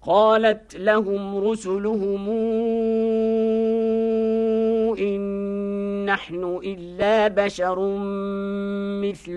قالت لهم رسلهم إن نحن إلا بشر مثلكم